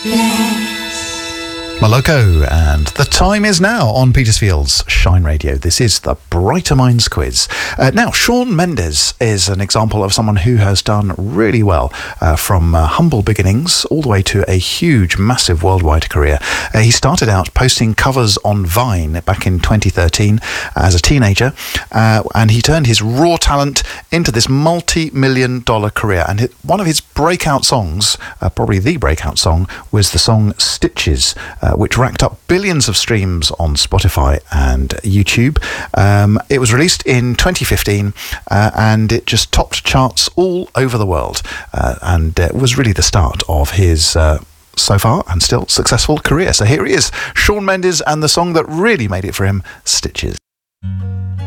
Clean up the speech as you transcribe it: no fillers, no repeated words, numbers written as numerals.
Moloko, and the time is now on Petersfield's Shine Radio. This is the Brighter Minds quiz. Now, Shawn Mendes is an example of someone who has done really well from humble beginnings all the way to a huge, massive worldwide career. He started out posting covers on Vine back in 2013 as a teenager, and he turned his raw talent into this multi-million-dollar career. And one of his breakout songs, probably the breakout song, was the song Stitches, which racked up billions of streams on Spotify and YouTube. It was released in 2015 and it just topped charts all over the world, and it was really the start of his so far and still successful career. So here he is, Shawn Mendes, and the song that really made it for him, Stitches.